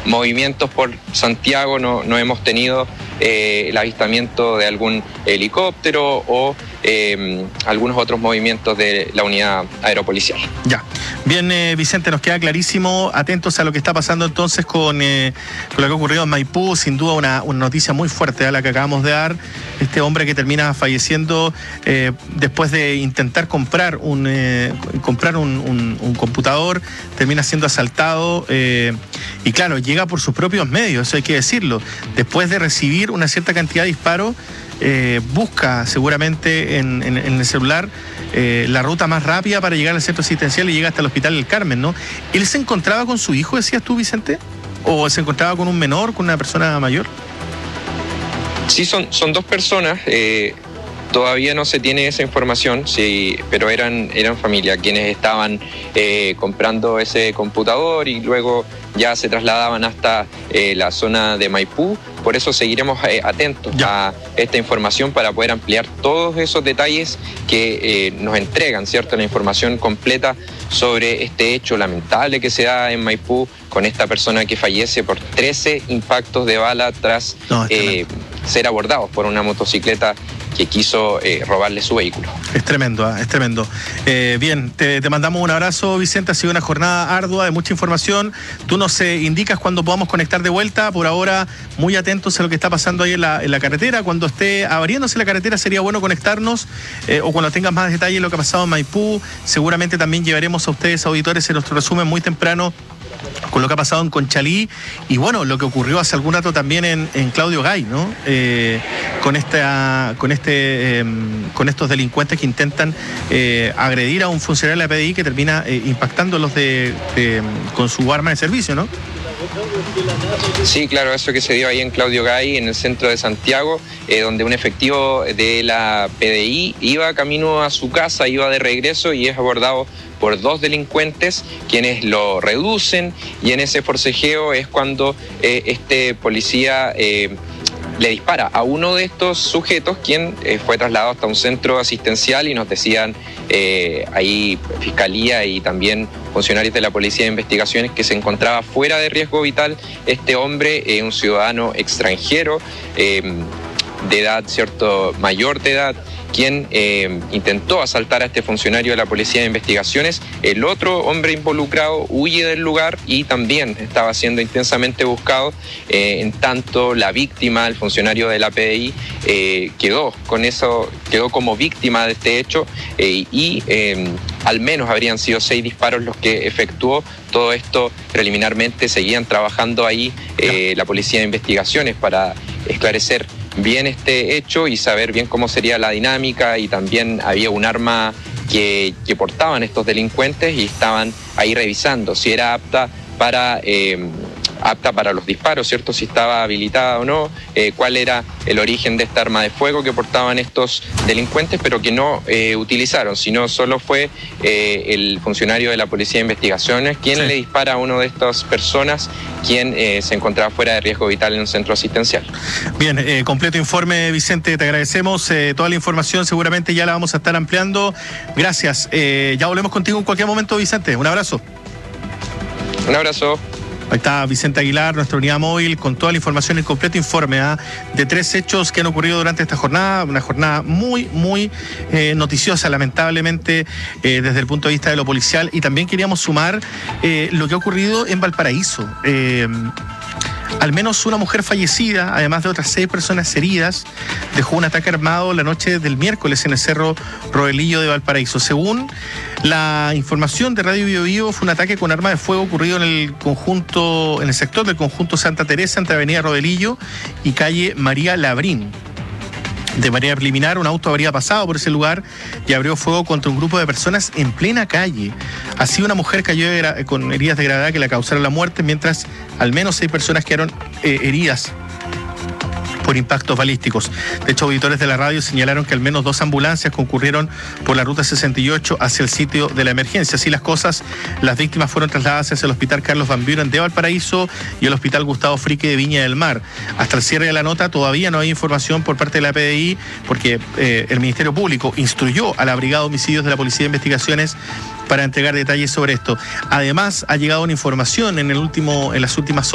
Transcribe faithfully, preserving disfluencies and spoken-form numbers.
movimientos por Santiago no, no hemos tenido eh, el avistamiento de algún helicóptero o eh, algunos otros movimientos de la unidad aeropolicial. Ya. Bien, eh, Vicente, nos queda clarísimo. Atentos a lo que está pasando entonces con, eh, con lo que ha ocurrido en Maipú. Sin duda una, una noticia muy fuerte a la que acabamos de dar. Este hombre que termina falleciendo eh, después de intentar comprar un, eh, comprar un, un, un computador, termina siendo asaltado eh, y claro, llega por sus propios medios, eso hay que decirlo. Después de recibir una cierta cantidad de disparos, eh, busca seguramente en, en, en el celular eh, la ruta más rápida para llegar al centro asistencial y llega hasta el Hospital del Carmen, ¿no? ¿Él se encontraba con su hijo, decías tú, Vicente? ¿O se encontraba con un menor, con una persona mayor? Sí, son, son dos personas. Eh, todavía no se tiene esa información, sí, pero eran, eran familia quienes estaban eh, comprando ese computador y luego ya se trasladaban hasta eh, la zona de Maipú. Por eso seguiremos eh, atentos ya a esta información para poder ampliar todos esos detalles que eh, nos entregan, ¿cierto?, la información completa sobre este hecho lamentable que se da en Maipú con esta persona que fallece por trece impactos de bala tras no, eh, ser abordados por una motocicleta que quiso eh, robarle su vehículo. Es tremendo, ¿eh? es tremendo. Eh, bien, te, te mandamos un abrazo, Vicente. Ha sido una jornada ardua de mucha información. Tú nos eh, indicas cuándo podamos conectar de vuelta. Por ahora, muy atentos a lo que está pasando ahí en la, en la carretera. Cuando esté abriéndose la carretera sería bueno conectarnos eh, o cuando tengas más detalles de lo que ha pasado en Maipú. Seguramente también llevaremos a ustedes, auditores, en nuestro resumen muy temprano con lo que ha pasado en Conchalí y bueno, lo que ocurrió hace algún rato también en, en Claudio Gay, ¿no? Eh, con esta, con este, eh, con estos delincuentes que intentan eh, agredir a un funcionario de la P D I que termina eh, impactándolos de, de, con su arma de servicio, ¿no? Sí, claro, eso que se dio ahí en Claudio Gay, en el centro de Santiago, eh, donde un efectivo de la P D I iba camino a su casa, iba de regreso y es abordado por dos delincuentes quienes lo reducen y en ese forcejeo es cuando eh, este policía eh, le dispara a uno de estos sujetos, quien eh, fue trasladado hasta un centro asistencial y nos decían eh, ahí Fiscalía y también funcionarios de la Policía de Investigaciones que se encontraba fuera de riesgo vital este hombre, eh, un ciudadano extranjero eh, de edad, cierto, mayor de edad, quien eh, intentó asaltar a este funcionario de la Policía de Investigaciones. El otro hombre involucrado huye del lugar y también estaba siendo intensamente buscado, eh, en tanto la víctima, el funcionario de la P D I, eh, quedó con eso, quedó como víctima de este hecho eh, y eh, al menos habrían sido seis disparos los que efectuó. Todo esto preliminarmente seguían trabajando ahí eh, la Policía de Investigaciones para esclarecer bien este hecho y saber bien cómo sería la dinámica, y también había un arma que, que portaban estos delincuentes y estaban ahí revisando si era apta para eh, apta para los disparos, ¿cierto? Si estaba habilitada o no, eh, cuál era el origen de esta arma de fuego que portaban estos delincuentes, pero que no eh, utilizaron, sino solo fue eh, el funcionario de la Policía de Investigaciones quien sí. le dispara a una de estas personas, quien eh, se encontraba fuera de riesgo vital en un centro asistencial. Bien, eh, completo informe, Vicente, te agradecemos. Eh, toda la información seguramente ya la vamos a estar ampliando. Gracias. Eh, ya volvemos contigo en cualquier momento, Vicente. Un abrazo. Un abrazo. Ahí está Vicente Aguilar, nuestra unidad móvil, con toda la información, el completo informe ¿eh? de tres hechos que han ocurrido durante esta jornada, una jornada muy, muy eh, noticiosa, lamentablemente, eh, desde el punto de vista de lo policial, y también queríamos sumar eh, lo que ha ocurrido en Valparaíso. Eh, Al menos una mujer fallecida, además de otras seis personas heridas, dejó un ataque armado la noche del miércoles en el Cerro Rodelillo de Valparaíso. Según la información de Radio Bio Bio, fue un ataque con arma de fuego ocurrido en el conjunto, en el sector del conjunto Santa Teresa, entre Avenida Rodelillo y calle María Labrín. De manera preliminar, un auto habría pasado por ese lugar y abrió fuego contra un grupo de personas en plena calle. Así, una mujer cayó de gra- con heridas de gravedad que le causaron la muerte, mientras al menos seis personas quedaron eh, heridas por impactos balísticos. De hecho, auditores de la radio señalaron que al menos dos ambulancias concurrieron por la ruta sesenta y ocho hacia el sitio de la emergencia. Así las cosas, las víctimas fueron trasladadas hacia el Hospital Carlos Van Buren de Valparaíso y el Hospital Gustavo Frique de Viña del Mar. Hasta el cierre de la nota todavía no hay información por parte de la P D I, porque eh, el Ministerio Público instruyó a la Brigada de Homicidios de la Policía de Investigaciones para entregar detalles sobre esto. Además, ha llegado una información en el último, en las últimas